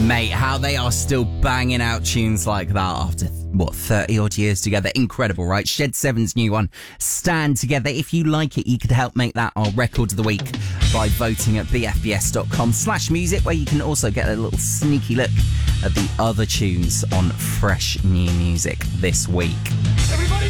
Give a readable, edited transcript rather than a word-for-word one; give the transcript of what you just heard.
Mate, how they are still banging out tunes like that after, 30 odd years together. Incredible, right? Shed 7's new one, Stand Together. If you like it, you could help make that our record of the week by voting at bfbs.com/music, where you can also get a little sneaky look at the other tunes on fresh new music this week. Everybody